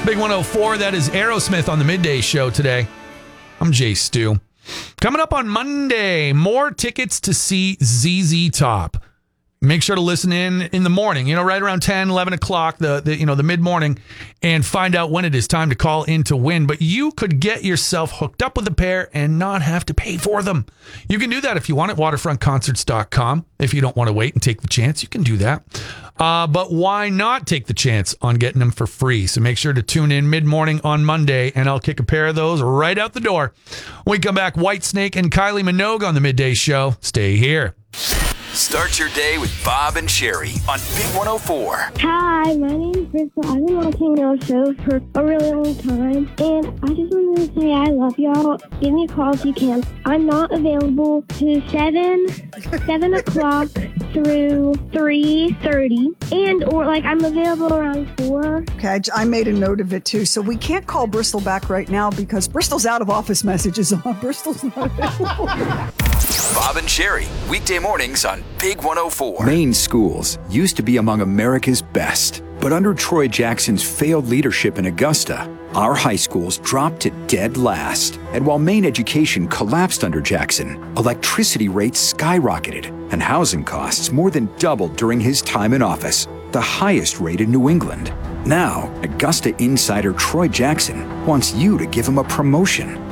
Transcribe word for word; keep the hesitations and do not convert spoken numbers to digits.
Big one oh four, that is Aerosmith on the Midday Show today. I'm Jay Stu. Coming up on Monday, more tickets to see Z Z Top. Make sure to listen in in the morning, you know, right around ten, eleven o'clock, the, the you know, the mid-morning, and find out when it is time to call in to win. But you could get yourself hooked up with a pair and not have to pay for them. You can do that if you want at waterfront concerts dot com. If you don't want to wait and take the chance, you can do that. Uh, but why not take the chance on getting them for free? So make sure to tune in mid-morning on Monday, and I'll kick a pair of those right out the door. When we come back, Whitesnake and Kylie Minogue on the Midday Show. Stay here. Start your day with Bob and Sherry on Big one oh four. Hi, my name is Bristol. I've been watching your show for a really long time, and I just wanted to say I love y'all. Give me a call if you can. I'm not available to seven, seven o'clock through three thirty, and or like I'm available around four. Okay, I, I made a note of it too. So we can't call Bristol back right now because Bristol's out of office messages on. Bristol's not available. Bob and Sherry, weekday mornings on Big one oh four. Maine schools used to be among America's best, but under Troy Jackson's failed leadership in Augusta, our high schools dropped to dead last. And while Maine education collapsed under Jackson, electricity rates skyrocketed, and housing costs more than doubled during his time in office, the highest rate in New England. Now, Augusta insider Troy Jackson wants you to give him a promotion.